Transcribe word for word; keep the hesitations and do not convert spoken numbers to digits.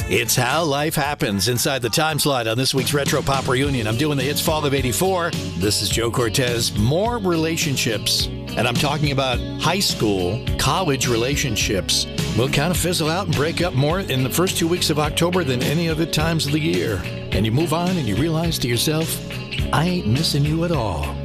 It's how life happens inside the time slot on this week's Retro Pop Reunion. I'm doing the hits fall of eighty-four. This is Joe Cortez. More relationships, and I'm talking about high school, college relationships, will kind of fizzle out and break up more in the first two weeks of October than any other times of the year. And you move on and you realize to yourself, I ain't missing you at all.